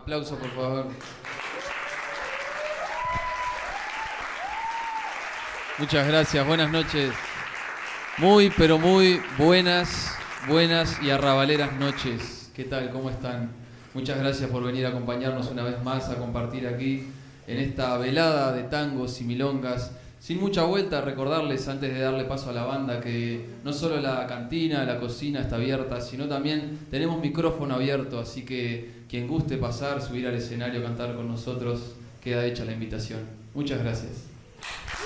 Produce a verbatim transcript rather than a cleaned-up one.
Aplauso, por favor. Muchas gracias, buenas noches. Muy, pero muy buenas, buenas y arrabaleras noches. ¿Qué tal? ¿Cómo están? Muchas gracias por venir a acompañarnos una vez más a compartir aquí en esta velada de tangos y milongas. Sin mucha vuelta, recordarles antes de darle paso a la banda que no solo la cantina, la cocina está abierta, sino también tenemos micrófono abierto, así que quien guste pasar, subir al escenario, cantar con nosotros, queda hecha la invitación. Muchas gracias.